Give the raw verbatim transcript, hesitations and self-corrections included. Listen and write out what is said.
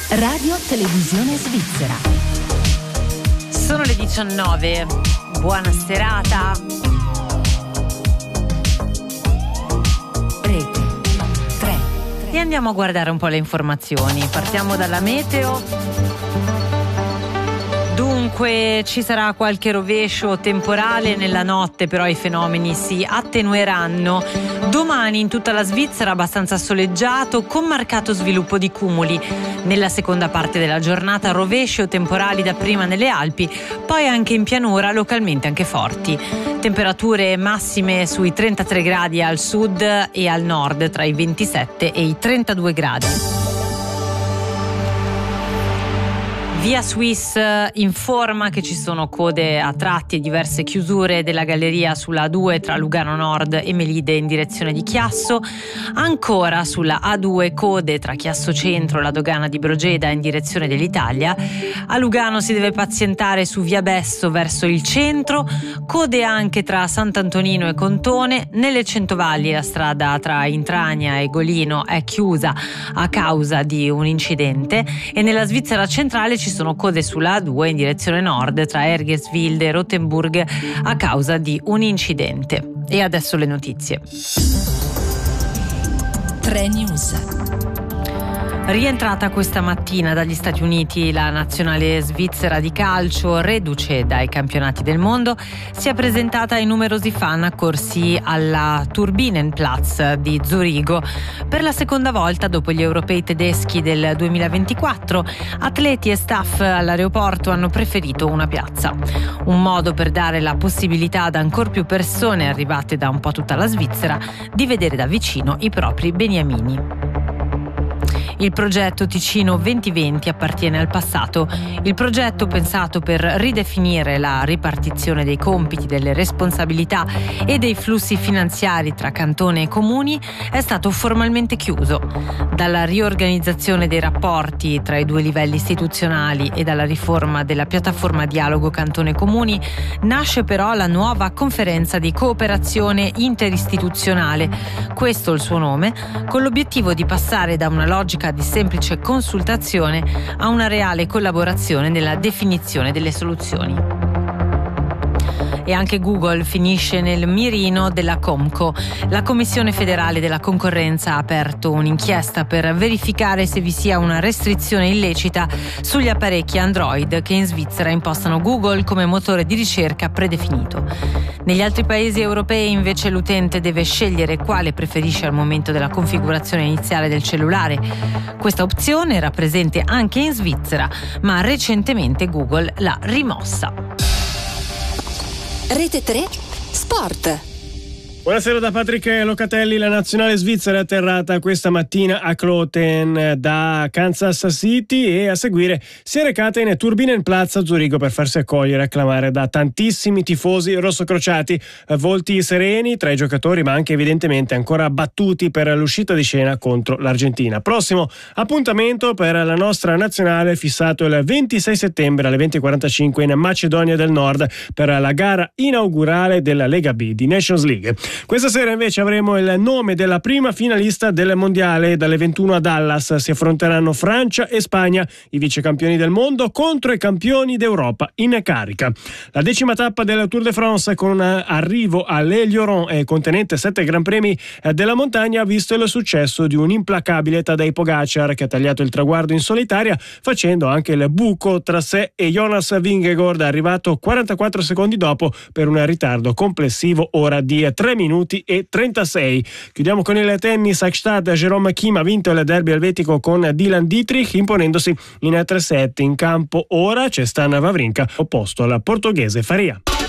Radio Televisione Svizzera. Sono le diciannove, buona serata. Rete tre. E andiamo a guardare un po' le informazioni. Partiamo dalla meteo. Dunque ci sarà qualche rovescio temporale nella notte, però i fenomeni si attenueranno. Domani in tutta la Svizzera abbastanza soleggiato, con marcato sviluppo di cumuli. Nella seconda parte della giornata rovesci o temporali dapprima nelle Alpi, poi anche in pianura, localmente anche forti. Temperature massime sui trentatré gradi al sud e al nord, tra i ventisette e i trentadue gradi. Via Swiss informa che ci sono code a tratti e diverse chiusure della galleria sulla A due tra Lugano Nord e Melide in direzione di Chiasso. Ancora sulla A due code tra Chiasso Centro e la dogana di Brogeda in direzione dell'Italia. A Lugano si deve pazientare su Via Besso verso il centro. Code anche tra Sant'Antonino e Contone. Nelle Centovalli la strada tra Intragna e Golino è chiusa a causa di un incidente. E nella Svizzera centrale ci sono code sulla A due in direzione nord tra Ergeswilde e Rothenburg a causa di un incidente. E adesso le notizie. tre News. Rientrata questa mattina dagli Stati Uniti, la nazionale svizzera di calcio, reduce dai campionati del mondo, si è presentata ai numerosi fan accorsi alla Turbinenplatz di Zurigo. Per la seconda volta dopo gli europei tedeschi del duemilaventiquattro, atleti e staff all'aeroporto hanno preferito una piazza. Un modo per dare la possibilità ad ancor più persone arrivate da un po' tutta la Svizzera di vedere da vicino i propri beniamini. Il progetto Ticino duemilaventi appartiene al passato. Il progetto, pensato per ridefinire la ripartizione dei compiti, delle responsabilità e dei flussi finanziari tra cantone e comuni, è stato formalmente chiuso. Dalla riorganizzazione dei rapporti tra i due livelli istituzionali e dalla riforma della piattaforma Dialogo Cantone-Comuni nasce però la nuova conferenza di cooperazione interistituzionale, questo il suo nome, con l'obiettivo di passare da una logica di semplice consultazione a una reale collaborazione nella definizione delle soluzioni. E anche Google finisce nel mirino della Comco. La Commissione federale della concorrenza ha aperto un'inchiesta per verificare se vi sia una restrizione illecita sugli apparecchi Android che in Svizzera impostano Google come motore di ricerca predefinito. Negli altri paesi europei invece l'utente deve scegliere quale preferisce al momento della configurazione iniziale del cellulare. Questa opzione era presente anche in Svizzera, ma recentemente Google l'ha rimossa. Rete tre Sport. Buonasera da Patrick Locatelli. La nazionale svizzera è atterrata questa mattina a Kloten da Kansas City e a seguire si è recata in Turbinenplatz a Zurigo per farsi accogliere e acclamare da tantissimi tifosi rossocrociati, volti sereni tra i giocatori ma anche evidentemente ancora abbattuti per l'uscita di scena contro l'Argentina. Prossimo appuntamento per la nostra nazionale fissato il ventisei settembre alle venti e quarantacinque in Macedonia del Nord per la gara inaugurale della Lega B di Nations League. Questa sera invece avremo il nome della prima finalista del mondiale. Dalle ventuno a Dallas si affronteranno Francia e Spagna, i vicecampioni del mondo contro i campioni d'Europa in carica. La decima tappa del Tour de France, con un arrivo a Les Lurons e contenente sette gran premi della montagna, ha visto il successo di un implacabile Tadej Pogacar, che ha tagliato il traguardo in solitaria facendo anche il buco tra sé e Jonas Vingegaard, arrivato quarantaquattro secondi dopo per un ritardo complessivo ora di tre minuti e trentasei. Chiudiamo con il tennis. A Gstaad Jérôme Kim ha vinto il derby elvetico con Dylan Dietrich, imponendosi in tre set. In campo ora c'è Stan Wawrinka opposto al portoghese Faria.